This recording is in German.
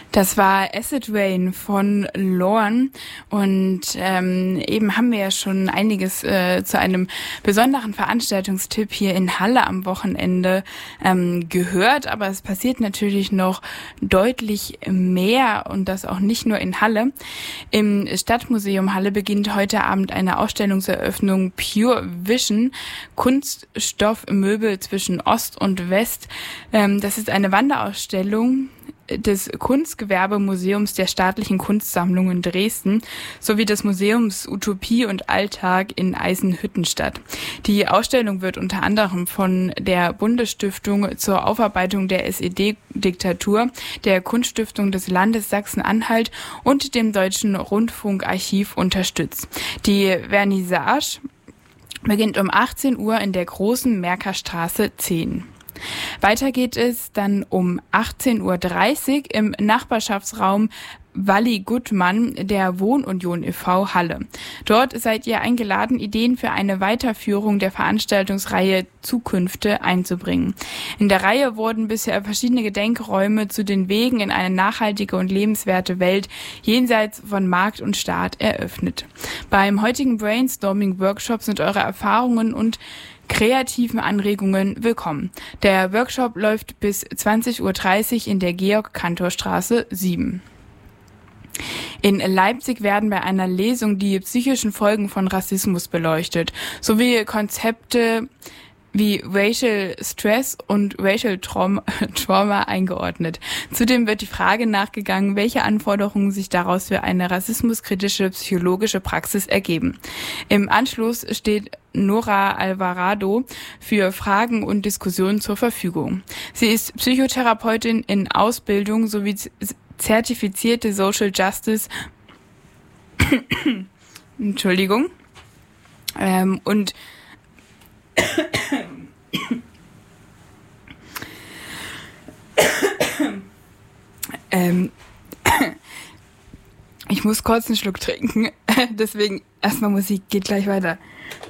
Das war Acid Rain von Lorn und eben haben wir ja schon einiges zu einem besonderen Veranstaltungstipp hier in Halle am Wochenende gehört, aber es passiert natürlich noch deutlich mehr und das auch nicht nur in Halle. Im Stadtmuseum Halle beginnt heute Abend eine Ausstellungseröffnung Pure Vision, Kunststoffmöbel zwischen Ost und West. Das ist eine Wanderausstellung des Kunstgewerbemuseums der Staatlichen Kunstsammlungen Dresden sowie des Museums Utopie und Alltag in Eisenhüttenstadt. Die Ausstellung wird unter anderem von der Bundesstiftung zur Aufarbeitung der SED-Diktatur, der Kunststiftung des Landes Sachsen-Anhalt und dem Deutschen Rundfunkarchiv unterstützt. Die Vernissage beginnt um 18 Uhr in der Großen Merkerstraße 10. Weiter geht es dann um 18.30 Uhr im Nachbarschaftsraum Walli Gutmann der Wohnunion e.V. Halle. Dort seid ihr eingeladen, Ideen für eine Weiterführung der Veranstaltungsreihe Zukünfte einzubringen. In der Reihe wurden bisher verschiedene Gedenkräume zu den Wegen in eine nachhaltige und lebenswerte Welt jenseits von Markt und Staat eröffnet. Beim heutigen Brainstorming-Workshop sind eure Erfahrungen und kreativen Anregungen willkommen. Der Workshop läuft bis 20.30 Uhr in der Georg-Cantor-Straße 7. In Leipzig werden bei einer Lesung die psychischen Folgen von Rassismus beleuchtet, sowie Konzepte wie Racial Stress und Racial Trauma eingeordnet. Zudem wird die Frage nachgegangen, welche Anforderungen sich daraus für eine rassismuskritische psychologische Praxis ergeben. Im Anschluss steht Nora Alvarado für Fragen und Diskussionen zur Verfügung. Sie ist Psychotherapeutin in Ausbildung sowie zertifizierte Social Justice Entschuldigung und ich muss kurz einen Schluck trinken, deswegen erstmal Musik, geht gleich weiter.